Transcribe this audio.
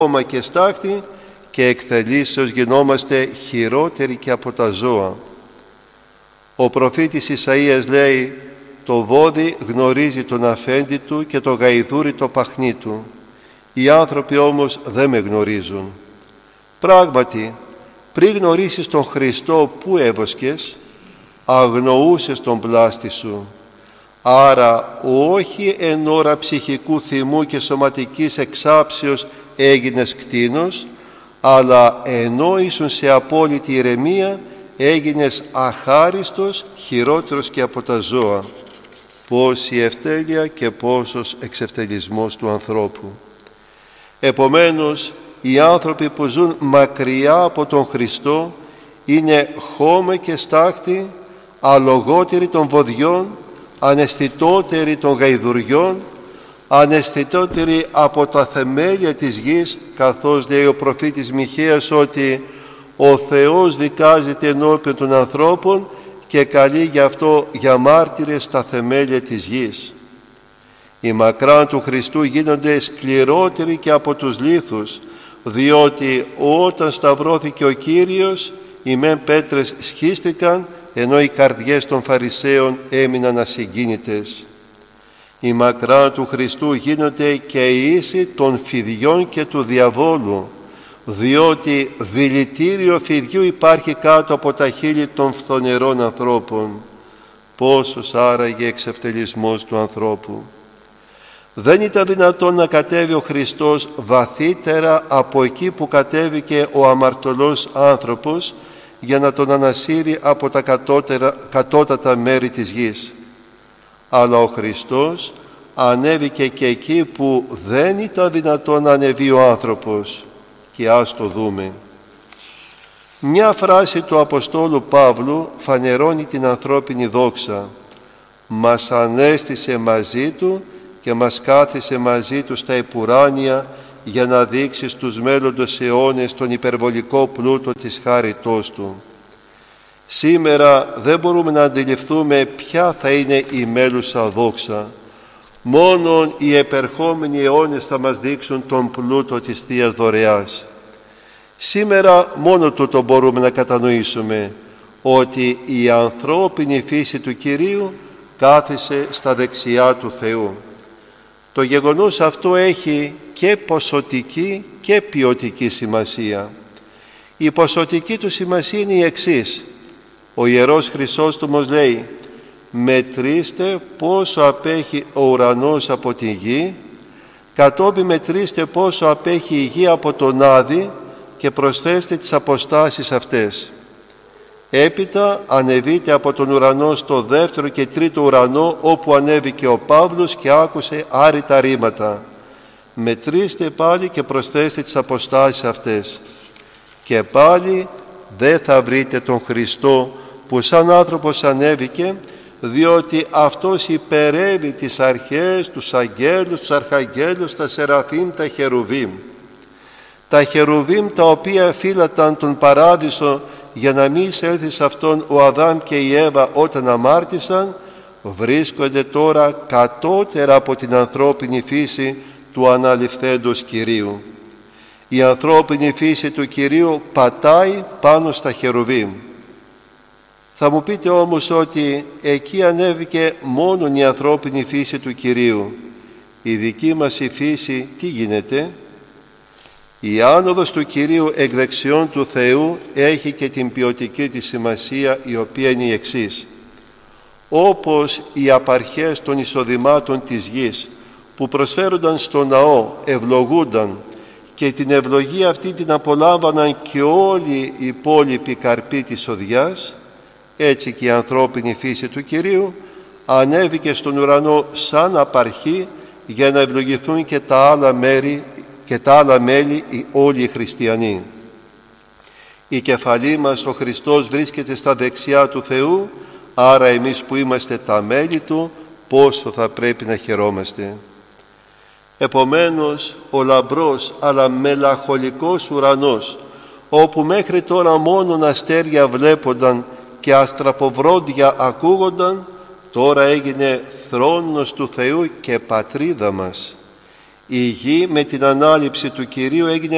χώμα και στάχτη και εκθελήσεως γινόμαστε χειρότεροι και από τα ζώα. Ο προφήτης Ισαΐας λέει: το βόδι γνωρίζει τον αφέντη του και το γαϊδούρι το παχνί του. Οι άνθρωποι όμως δεν με γνωρίζουν. Πράγματι, πριν γνωρίσεις τον Χριστό, πού έβοσκες? Αγνοούσες τον πλάστη σου. Άρα όχι εν ώρα ψυχικού θυμού και σωματικής εξάψεως έγινες κτήνος, αλλά ενώ ήσουν σε απόλυτη ηρεμία έγινες αχάριστος, χειρότερος και από τα ζώα. Πόση ευτέλεια και πόσος εξευτελισμός του ανθρώπου. Επομένως, οι άνθρωποι που ζουν μακριά από τον Χριστό είναι χώμα και στάχτη, αλογότεροι των βοδιών, αναισθητότεροι των γαϊδουριών, αναισθητότεροι από τα θεμέλια της γης, καθώς λέει ο προφήτης Μιχαίας ότι ο Θεός δικάζεται ενώπιον των ανθρώπων και καλεί γι' αυτό για μάρτυρες τα θεμέλια της γης. Οι μακράν του Χριστού γίνονται σκληρότεροι και από τους λίθους, διότι όταν σταυρώθηκε ο Κύριος, οι μεν πέτρες σχίστηκαν, ενώ οι καρδιές των Φαρισαίων έμειναν ασυγκίνητες. Οι μακράν του Χριστού γίνονται και ίσοι των φιδιών και του διαβόλου, διότι δηλητήριο φιδιού υπάρχει κάτω από τα χείλη των φθονερών ανθρώπων. Πόσος άραγε εξευτελισμός του ανθρώπου. Δεν ήταν δυνατόν να κατέβει ο Χριστός βαθύτερα από εκεί που κατέβηκε ο αμαρτωλός άνθρωπος για να τον ανασύρει από τα κατώτατα μέρη της γης. Αλλά ο Χριστός ανέβηκε και εκεί που δεν ήταν δυνατόν να ανεβεί ο άνθρωπος. Και ας το δούμε. Μια φράση του Αποστόλου Παύλου φανερώνει την ανθρώπινη δόξα. Μας ανέστησε μαζί του και μας κάθισε μαζί του στα επουράνια για να δείξει στους μέλλοντος αιώνες τον υπερβολικό πλούτο της χάριτός του. Σήμερα δεν μπορούμε να αντιληφθούμε ποια θα είναι η μέλουσα δόξα. Μόνον οι επερχόμενοι αιώνες θα μας δείξουν τον πλούτο της Θείας Δωρεάς. Σήμερα μόνο τούτο μπορούμε να κατανοήσουμε, ότι η ανθρώπινη φύση του Κυρίου κάθισε στα δεξιά του Θεού. Το γεγονός αυτό έχει και ποσοτική και ποιοτική σημασία. Η ποσοτική του σημασία είναι η εξής. Ο Ιερός Χρυσόστομος λέει: μετρήστε πόσο απέχει ο ουρανός από τη γη, κατόπιν μετρήστε πόσο απέχει η γη από τον Άδη και προσθέστε τις αποστάσεις αυτές. Έπειτα ανεβείτε από τον ουρανό στο δεύτερο και τρίτο ουρανό, όπου ανέβηκε ο Παύλος και άκουσε άρρητα ρήματα. Μετρήστε πάλι και προσθέστε τις αποστάσεις αυτές. Και πάλι δεν θα βρείτε τον Χριστό που σαν άνθρωπος ανέβηκε, διότι αυτός υπερεύει τις αρχές, τους αγγέλους, τους αρχαγγέλους, τα σεραφείμ, τα χερουβίμ. Τα χερουβίμ τα οποία φύλαταν τον παράδεισο για να μην εισέλθει σε αυτόν ο Αδάμ και η Εύα όταν αμάρτησαν, βρίσκονται τώρα κατώτερα από την ανθρώπινη φύση του αναληφθέντος Κυρίου. Η ανθρώπινη φύση του Κυρίου πατάει πάνω στα χερουβίμ. Θα μου πείτε όμως ότι εκεί ανέβηκε μόνο η ανθρώπινη φύση του Κυρίου. Η δική μας η φύση τι γίνεται? Η άνοδος του Κυρίου εκ δεξιών του Θεού έχει και την ποιοτική της σημασία, η οποία είναι η εξής. Όπως οι απαρχές των εισοδημάτων της γης που προσφέρονταν στο ναό ευλογούνταν και την ευλογία αυτή την απολάμβαναν και όλοι οι υπόλοιποι καρποί της οδιάς, έτσι και η ανθρώπινη φύση του Κυρίου ανέβηκε στον ουρανό σαν απαρχή για να ευλογηθούν και τα άλλα μέλη όλοι οι χριστιανοί. Η κεφαλή μας, ο Χριστός, βρίσκεται στα δεξιά του Θεού, άρα εμείς που είμαστε τα μέλη Του, πόσο θα πρέπει να χαιρόμαστε. Επομένως, ο λαμπρός αλλά μελαγχολικός ουρανός, όπου μέχρι τώρα μόνον αστέρια βλέπονταν και αστραποβρόντια ακούγονταν, τώρα έγινε θρόνος του Θεού και πατρίδα μας. Η γη με την ανάληψη του Κυρίου έγινε